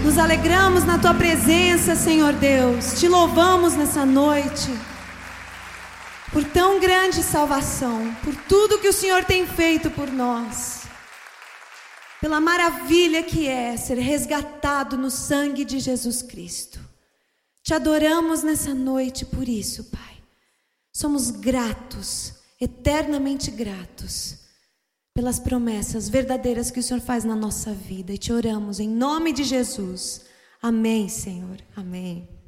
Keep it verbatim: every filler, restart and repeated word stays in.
Nos alegramos na Tua presença, Senhor Deus. Te louvamos nessa noite por tão grande salvação, por tudo que o Senhor tem feito por nós, pela maravilha que é ser resgatado no sangue de Jesus Cristo. Te adoramos nessa noite por isso, Pai. Somos gratos, eternamente gratos, pelas promessas verdadeiras que o Senhor faz na nossa vida. E te oramos em nome de Jesus. Amém, Senhor. Amém.